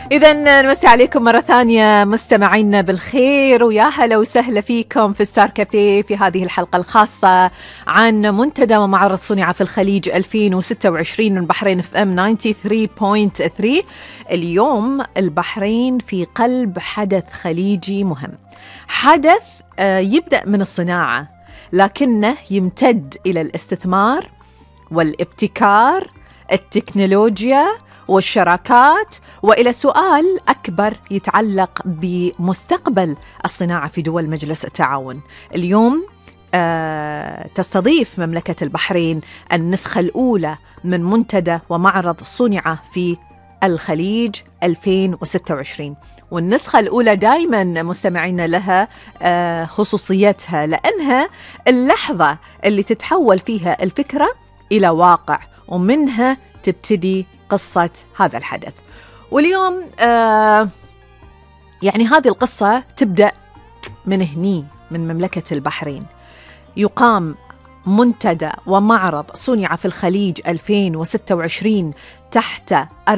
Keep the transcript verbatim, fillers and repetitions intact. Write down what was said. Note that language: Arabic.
إذا نمسي عليكم مرة ثانية مستمعينا بالخير، ويا هلا وسهلا فيكم في ستار كافيه في هذه الحلقة الخاصة عن منتدى ومعرض صنع في الخليج ألفين وستة وعشرين من بحرين اف ام ثمانية وتسعين فاصلة ثلاثة. اليوم البحرين في قلب حدث خليجي مهم، حدث يبدأ من الصناعة لكنه يمتد إلى الاستثمار والابتكار، التكنولوجيا والشراكات، وإلى سؤال أكبر يتعلق بمستقبل الصناعة في دول مجلس التعاون. اليوم آه تستضيف مملكة البحرين النسخة الأولى من منتدى ومعرض صنع في الخليج ألفين وستة وعشرين، والنسخة الأولى دايما مستمعين لها آه خصوصيتها، لأنها اللحظة اللي تتحول فيها الفكرة إلى واقع، ومنها تبتدي قصة هذا الحدث. واليوم آه يعني هذه القصة تبدأ من هني، من مملكة البحرين. يقام منتدى ومعرض صنع في الخليج ألفين وستة وعشرين تحت